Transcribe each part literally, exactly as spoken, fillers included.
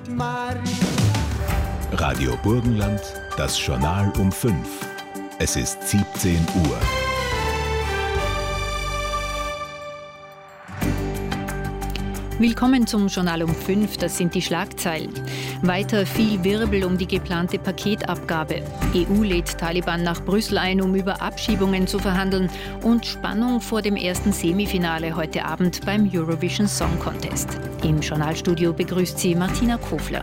Radio Burgenland, das Journal um fünf. Es ist siebzehn Uhr. Willkommen zum Journal um fünf, das sind die Schlagzeilen. Weiter viel Wirbel um die geplante Paketabgabe. E U lädt Taliban nach Brüssel ein, um über Abschiebungen zu verhandeln. Und Spannung vor dem ersten Semifinale heute Abend beim Eurovision Song Contest. Im Journalstudio begrüßt sie Martina Kofler.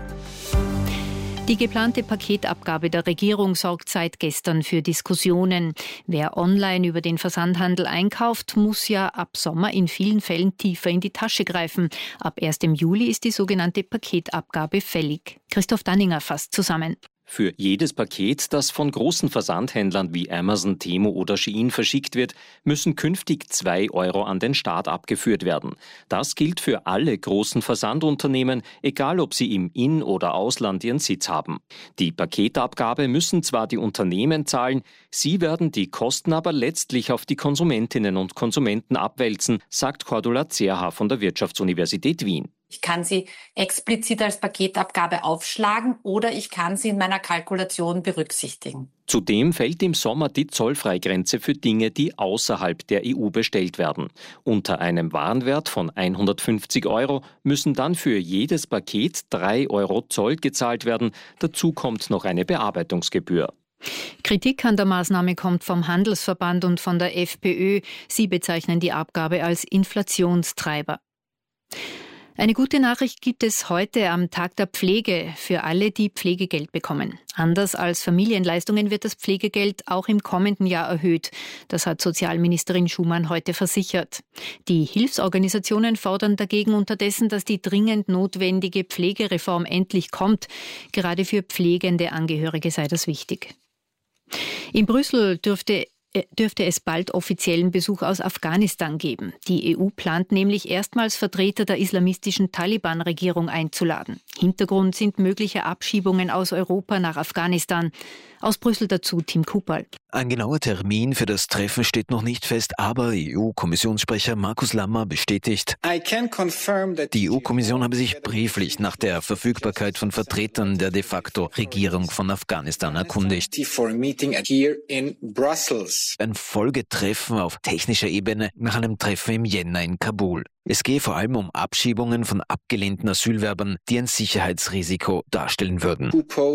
Die geplante Paketabgabe der Regierung sorgt seit gestern für Diskussionen. Wer online über den Versandhandel einkauft, muss ja ab Sommer in vielen Fällen tiefer in die Tasche greifen. Ab ersten Juli ist die sogenannte Paketabgabe fällig. Christoph Danninger fasst zusammen. Für jedes Paket, das von großen Versandhändlern wie Amazon, Temu oder Shein verschickt wird, müssen künftig zwei Euro an den Staat abgeführt werden. Das gilt für alle großen Versandunternehmen, egal ob sie im In- oder Ausland ihren Sitz haben. Die Paketabgabe müssen zwar die Unternehmen zahlen, sie werden die Kosten aber letztlich auf die Konsumentinnen und Konsumenten abwälzen, sagt Cordula Zerha von der Wirtschaftsuniversität Wien. Ich kann sie explizit als Paketabgabe aufschlagen oder ich kann sie in meiner Kalkulation berücksichtigen. Zudem fällt im Sommer die Zollfreigrenze für Dinge, die außerhalb der E U bestellt werden. Unter einem Warenwert von hundertfünfzig Euro müssen dann für jedes Paket drei Euro Zoll gezahlt werden. Dazu kommt noch eine Bearbeitungsgebühr. Kritik an der Maßnahme kommt vom Handelsverband und von der FPÖ. Sie bezeichnen die Abgabe als Inflationstreiber. Eine gute Nachricht gibt es heute am Tag der Pflege für alle, die Pflegegeld bekommen. Anders als Familienleistungen wird das Pflegegeld auch im kommenden Jahr erhöht. Das hat Sozialministerin Schumann heute versichert. Die Hilfsorganisationen fordern dagegen unterdessen, dass die dringend notwendige Pflegereform endlich kommt. Gerade für pflegende Angehörige sei das wichtig. In Brüssel dürfte dürfte es bald offiziellen Besuch aus Afghanistan geben. Die E U plant nämlich erstmals Vertreter der islamistischen Taliban-Regierung einzuladen. Hintergrund sind mögliche Abschiebungen aus Europa nach Afghanistan. Aus Brüssel dazu Tim Kupal. Ein genauer Termin für das Treffen steht noch nicht fest, aber E U-Kommissionssprecher Markus Lammer bestätigt, die E U-Kommission habe sich brieflich nach der Verfügbarkeit von Vertretern der de facto Regierung von Afghanistan erkundigt. Ein Folgetreffen auf technischer Ebene nach einem Treffen im Jänner in Kabul. Es gehe vor allem um Abschiebungen von abgelehnten Asylwerbern, die ein Sicherheitsrisiko darstellen würden.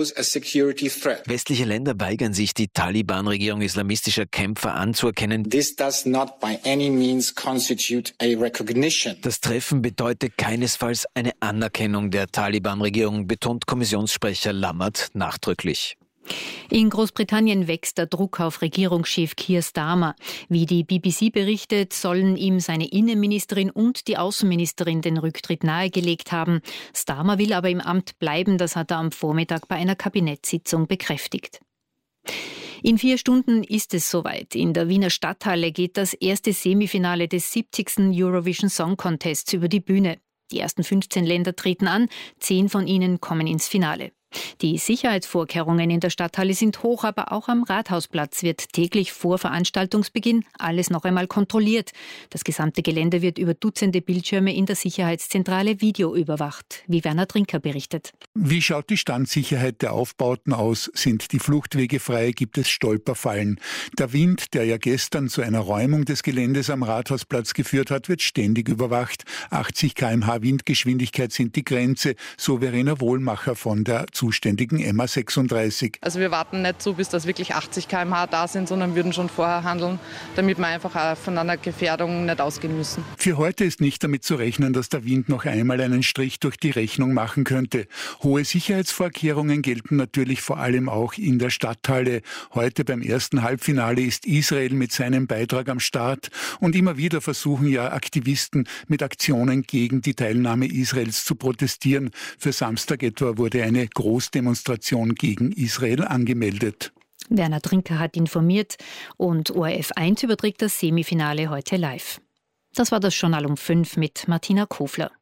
Westliche Länder weigern sich, die Taliban-Regierung islamistischer Kämpfer anzuerkennen. This does not by any means constitute a recognition. Das Treffen bedeutet keinesfalls eine Anerkennung der Taliban-Regierung, betont Kommissionssprecher Lammert nachdrücklich. In Großbritannien wächst der Druck auf Regierungschef Keir Starmer. Wie die B B C berichtet, sollen ihm seine Innenministerin und die Außenministerin den Rücktritt nahegelegt haben. Starmer will aber im Amt bleiben, das hat er am Vormittag bei einer Kabinettssitzung bekräftigt. In vier Stunden ist es soweit. In der Wiener Stadthalle geht das erste Semifinale des siebzigsten Eurovision Song Contests über die Bühne. Die ersten fünfzehn Länder treten an, zehn von ihnen kommen ins Finale. Die Sicherheitsvorkehrungen in der Stadthalle sind hoch, aber auch am Rathausplatz wird täglich vor Veranstaltungsbeginn alles noch einmal kontrolliert. Das gesamte Gelände wird über Dutzende Bildschirme in der Sicherheitszentrale Video überwacht, wie Werner Trinker berichtet. Wie schaut die Standsicherheit der Aufbauten aus? Sind die Fluchtwege frei? Gibt es Stolperfallen? Der Wind, der ja gestern zu einer Räumung des Geländes am Rathausplatz geführt hat, wird ständig überwacht. achtzig Kilometer pro Stunde Windgeschwindigkeit sind die Grenze, so Verena Wohlmacher von der zuständigen M A sechsunddreißig. Also wir warten nicht so, bis das wirklich achtzig Kilometer pro Stunde da sind, sondern würden schon vorher handeln, damit wir einfach auch von einer Gefährdung nicht ausgehen müssen. Für heute ist nicht damit zu rechnen, dass der Wind noch einmal einen Strich durch die Rechnung machen könnte. Hohe Sicherheitsvorkehrungen gelten natürlich vor allem auch in der Stadthalle. Heute beim ersten Halbfinale ist Israel mit seinem Beitrag am Start und immer wieder versuchen ja Aktivisten mit Aktionen gegen die Teilnahme Israels zu protestieren. Für Samstag etwa wurde eine Großdemonstration gegen Israel angemeldet. Werner Trinker hat informiert und O R F eins überträgt das Semifinale heute live. Das war das Journal um fünf mit Martina Kofler.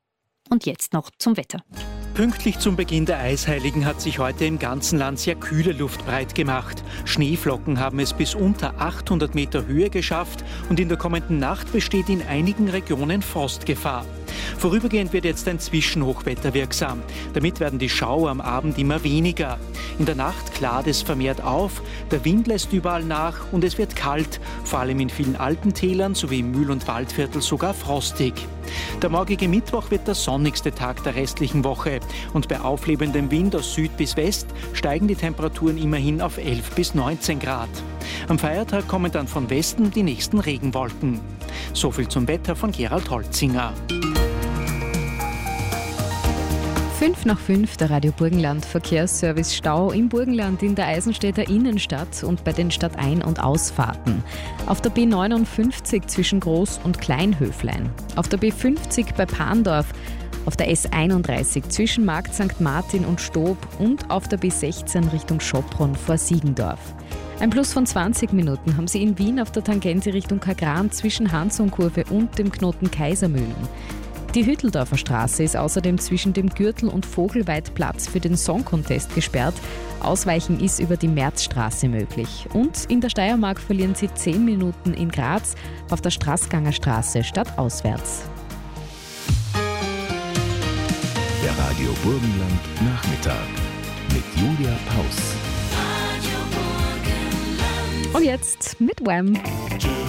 Und jetzt noch zum Wetter. Pünktlich zum Beginn der Eisheiligen hat sich heute im ganzen Land sehr kühle Luft breit gemacht. Schneeflocken haben es bis unter achthundert Meter Höhe geschafft und in der kommenden Nacht besteht in einigen Regionen Frostgefahr. Vorübergehend wird jetzt ein Zwischenhochwetter wirksam. Damit werden die Schauer am Abend immer weniger. In der Nacht klart es vermehrt auf, der Wind lässt überall nach und es wird kalt, vor allem in vielen Alpentälern sowie im Mühl- und Waldviertel sogar frostig. Der morgige Mittwoch wird der sonnigste Tag der restlichen Woche und bei auflebendem Wind aus Süd bis West steigen die Temperaturen immerhin auf elf bis neunzehn Grad. Am Feiertag kommen dann von Westen die nächsten Regenwolken. So viel zum Wetter von Gerald Holzinger. Fünf nach fünf, der Radio Burgenland Verkehrsservice Stau im Burgenland in der Eisenstädter Innenstadt und bei den Stadtein- und Ausfahrten. Auf der B neunundfünfzig zwischen Groß- und Kleinhöflein. Auf der B fünfzig bei Pandorf. Auf der S einunddreißig zwischen Markt Sankt Martin und Stob und auf der B sechzehn Richtung Schopron vor Siegendorf. Ein Plus von zwanzig Minuten haben Sie in Wien auf der Tangente Richtung Kagran zwischen Hansumkurve und dem Knoten Kaisermühlen. Die Hütteldorfer Straße ist außerdem zwischen dem Gürtel- und Vogelweidplatz für den Song Contest gesperrt. Ausweichen ist über die Märzstraße möglich. Und in der Steiermark verlieren Sie zehn Minuten in Graz auf der Straßganger Straße stadtauswärts. Der Radio Burgenland Nachmittag mit Julia Paus. Und jetzt mit Wham!